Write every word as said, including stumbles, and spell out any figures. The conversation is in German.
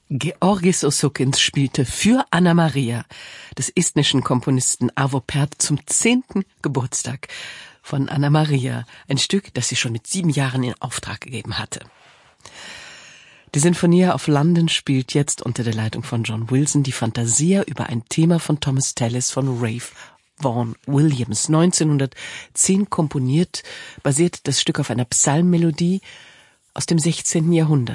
Georgis Osukins spielte für Anna Maria des estnischen Komponisten Arvo Pärt zum zehnten Geburtstag von Anna Maria, ein Stück, das sie schon mit sieben Jahren in Auftrag gegeben hatte. Die Sinfonia of London spielt jetzt unter der Leitung von John Wilson die Fantasia über ein Thema von Thomas Tallis von Ralph Vaughan Williams. neunzehnhundertzehn komponiert, basiert das Stück auf einer Psalmmelodie aus dem sechzehnten Jahrhundert.